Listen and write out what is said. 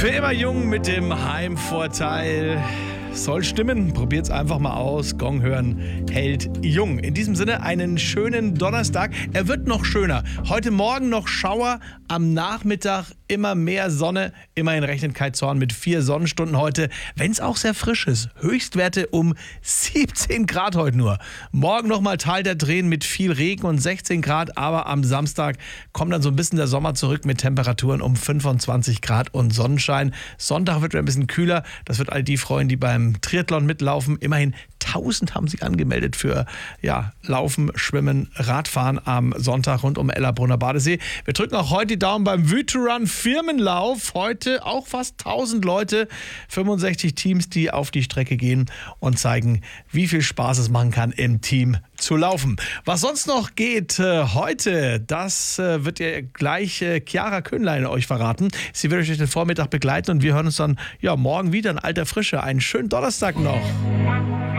Für immer jung mit dem Heimvorteil. Soll stimmen, probiert's einfach mal aus. Gong hören hält jung. In diesem Sinne einen schönen Donnerstag. Er wird noch schöner. Heute Morgen noch Schauer, am Nachmittag immer mehr Sonne. Immerhin rechnet Kai Zorn mit 4 Sonnenstunden heute, wenn es auch sehr frisch ist. Höchstwerte um 17 Grad heute nur. Morgen nochmal Tal der Tränen mit viel Regen und 16 Grad, aber am Samstag kommt dann so ein bisschen der Sommer zurück mit Temperaturen um 25 Grad und Sonnenschein. Sonntag wird wieder ein bisschen kühler. Das wird all die freuen, die beim Triathlon mitlaufen. Immerhin 1000 haben sich angemeldet für Laufen, Schwimmen, Radfahren am Sonntag rund um Ellerbrunner Badesee. Wir drücken auch heute die Daumen beim Vytorun Firmenlauf. Heute auch fast 1000 Leute, 65 Teams, die auf die Strecke gehen und zeigen, wie viel Spaß es machen kann, im Team zu laufen. Was sonst noch geht heute, das wird ja gleich Chiara Köhnlein euch verraten. Sie wird euch den Vormittag begleiten und wir hören uns dann morgen wieder in alter Frische. Einen schönen Donnerstag noch.